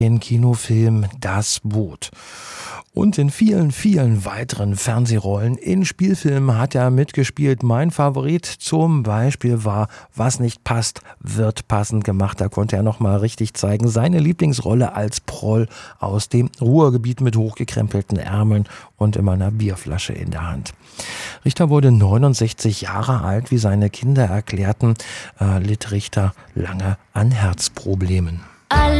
in Kinofilm Das Boot. Und in vielen, vielen weiteren Fernsehrollen in Spielfilmen hat er mitgespielt. Mein Favorit zum Beispiel war Was nicht passt, wird passend gemacht. Da konnte er nochmal richtig zeigen. Seine Lieblingsrolle als Proll aus dem Ruhrgebiet mit hochgekrempelten Ärmeln und immer einer Bierflasche in der Hand. Richter wurde 69 Jahre alt. Wie seine Kinder erklärten, litt Richter lange an Herzproblemen.